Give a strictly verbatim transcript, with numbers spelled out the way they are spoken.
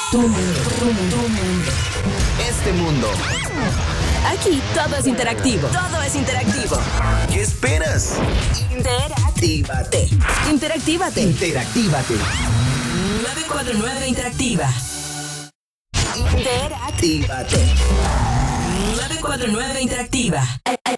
Tu mundo, tu mundo, tu mundo. Este mundo. Aquí todo es interactivo. Todo es interactivo. ¿Qué esperas? Interactívate. Interactívate. Interactívate. nueve cuatro nueve Interactiva. Interactívate. nueve cuatro nueve Interactiva.